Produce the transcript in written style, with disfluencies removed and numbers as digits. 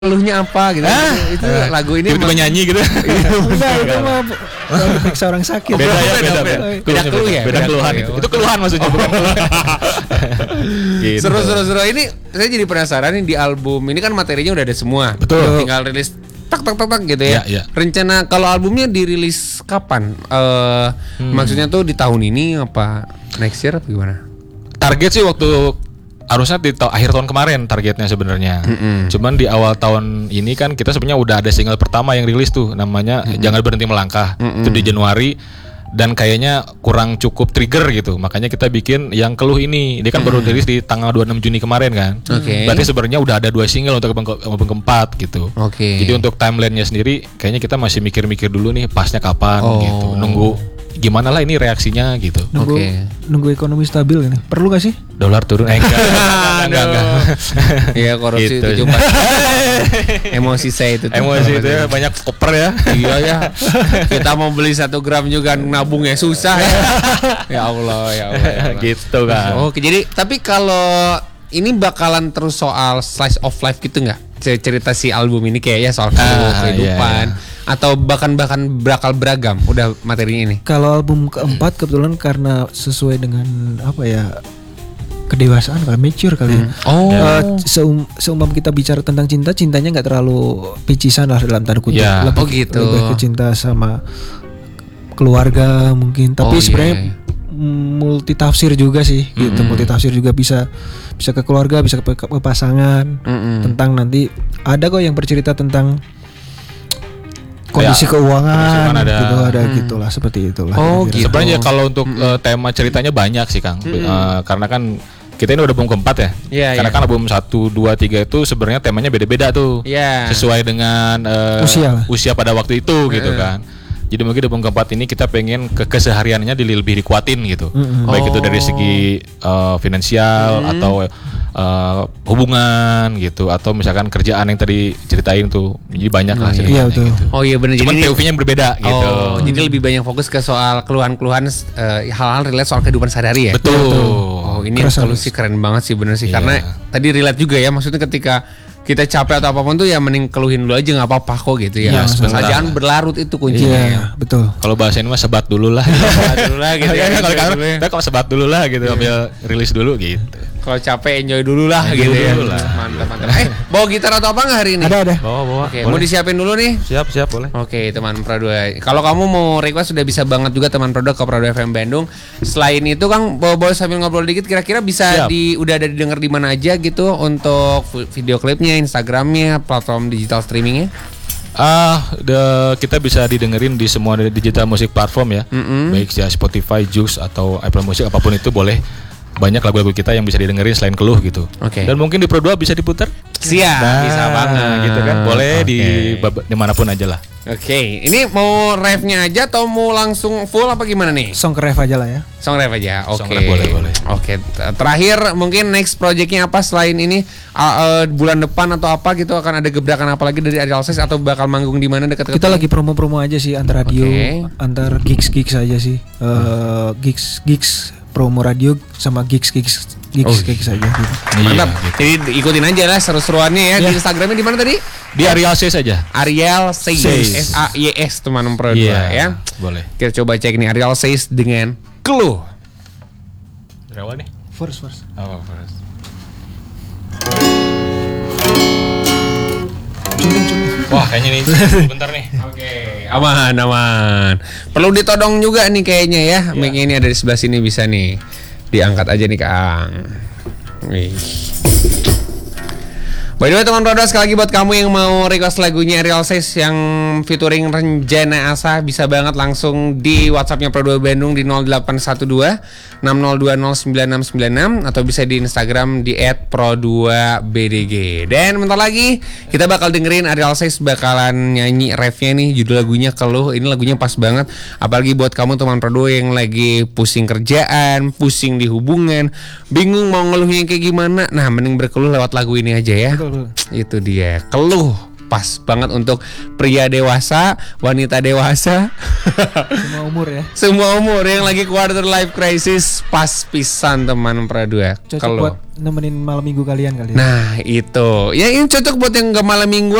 Keluhnya apa gitu. Itu lagu ini tiba-tiba nyanyi gitu. Enggak, itu mah periksa orang sakit. Beda ya, beda. Beda keluh ya. Beda keluhan itu. Itu keluhan maksudnya bukan keluhan. Gitu. Seru. Ini saya jadi penasaran nih, di album ini kan materinya udah ada semua. Betul. Tinggal rilis tak gitu ya. Iya. Rencana kalau albumnya dirilis kapan? Maksudnya tuh di tahun ini apa next year apa gimana? Target sih waktu harusnya di akhir tahun kemarin targetnya sebenarnya. Cuman di awal tahun ini kan kita sebenarnya udah ada single pertama yang rilis tuh, namanya Jangan Berhenti Melangkah. Itu di Januari dan kayaknya kurang cukup trigger gitu. Makanya kita bikin yang Keluh ini. Dia kan baru rilis di tanggal 26 Juni kemarin kan. Berarti sebenarnya udah ada 2 single untuk album keempat gitu. Jadi untuk timelinenya sendiri kayaknya kita masih mikir-mikir dulu nih pasnya kapan gitu. Nunggu gimana lah ini reaksinya gitu. Nunggu ekonomi stabil ini. Perlu gak sih? Dolar turun enggak. Iya, korupsi Gitu. itu cuma emosi saya itu. Emosi itu ya, banyak koper ya. Iya ya. Kita mau beli 1 gram juga nabung ya susah ya. Ya Allah. Gitu kan. Oke, jadi tapi kalau ini bakalan terus soal slice of life gitu nggak? Cerita si album ini kayaknya soal kehidupan atau bahkan bakal beragam udah materinya ini. Kalau album keempat kebetulan karena sesuai dengan apa ya, kedewasaan kali, mature kali ya. Seumpam kita bicara tentang cintanya nggak terlalu picisan lah dalam tanda kutip. Lebih ke cinta sama keluarga mungkin. Tapi sebenarnya multi tafsir juga sih gitu. Multi tafsir juga bisa ke keluarga, bisa ke pasangan. Tentang nanti ada kok yang bercerita tentang kondisi keuangan ada gitulah, seperti itulah. Gitu. Sebenarnya kalau untuk tema ceritanya banyak sih Kang. Karena kan kita ini udah album keempat ya. Karena kan album 1, 2, 3 itu sebenarnya temanya beda-beda tuh. Sesuai dengan usia pada waktu itu gitu kan. Jadi mungkin di album keempat ini kita pengen kesehariannya lebih dikuatin gitu. Baik itu dari segi finansial atau hubungan gitu, atau misalkan kerjaan yang tadi ceritain tuh. Jadi banyak lah ceritanya gitu. Oh iya benar. Cuman POV-nya berbeda gitu. Jadi lebih banyak fokus ke soal keluhan-keluhan hal-hal relate soal kehidupan sehari-hari ya. Betul. Oh ini solusi keren banget sih, bener sih. Karena tadi relate juga ya, maksudnya ketika kita capek atau apapun tuh ya mending keluhin dulu aja, nggak apa-apa kok gitu ya. Jangan berlarut, itu kuncinya. Betul. Kalau bahasa ini mah sebat dulu lah. Gitu ya. Kalau sebat dulu lah gitu, ambil rilis dulu gitu. Kalau capek enjoy dulu lah gitu ya. Mantap. Bawa gitar atau apa nggak hari ini? Ada. Bawa. Oke, mau disiapin dulu nih. Siap boleh. Oke, teman Prado. Kalau kamu mau request sudah bisa banget juga teman Prado ke Prado FM Bandung. Selain itu Kang, boleh sambil ngobrol dikit, kira-kira bisa udah ada didengar di mana aja gitu untuk video klipnya, Instagramnya, platform digital streamingnya? Kita bisa didengerin di semua digital musik platform ya. Baik ya Spotify, Joox atau Apple Music, apapun itu boleh. Banyak lagu-lagu kita yang bisa didengerin selain Keluh gitu. Dan mungkin di Pro 2 bisa diputar. Siap, bisa banget gitu kan. Boleh di manapun aja lah. Oke, ini mau ref-nya aja atau mau langsung full apa gimana nih? Song ke ref aja lah ya. Song ref aja. Oke. Song ref boleh. Oke, terakhir mungkin next projectnya apa selain ini? Bulan depan atau apa gitu akan ada gebrakan apa lagi dari Arial Says atau bakal manggung di mana dekat-dekat? Kita lagi promo-promo aja sih, antar radio, antar gigs aja sih. Gigs promo radio sama gigs aja gitu. Mantap. Jadi ikutin aja lah seru-seruannya ya. Di Instagramnya di mana tadi? Di Arial Says aja. Arial Says. SAYS teman Pro 2 ya. Boleh. Kita coba cek nih Arial Says dengan Keluh. Berapa nih? First. First. Wah, kayaknya nih bentar nih. Oke, aman. Perlu ditodong juga nih kayaknya ya. Mic-nya ini ada di sebelah sini, bisa nih. Diangkat aja nih Kang. Wih. By the way teman Roda, sekali lagi buat kamu yang mau request lagunya Arial Says yang featuring Renjana Asa, bisa banget langsung di WhatsAppnya Pro 2 Bandung di 0812 60209696 atau bisa di Instagram di @pro2bdg. Dan bentar lagi kita bakal dengerin Arial Says bakalan nyanyi refnya nih, judul lagunya Keluh. Ini lagunya pas banget, apalagi buat kamu teman Pro 2 yang lagi pusing kerjaan, pusing di hubungan, bingung mau ngeluhnya kayak gimana. Nah, mending berkeluh lewat lagu ini aja ya. Itu dia, Keluh. pas banget untuk pria dewasa, wanita dewasa, Semua umur ya. semua umur yang lagi quarter life crisis, pas pisan teman Pradua. Cocok buat nemenin malam minggu kalian kali ya. Nah itu, ya ini cocok buat yang gak malam minggu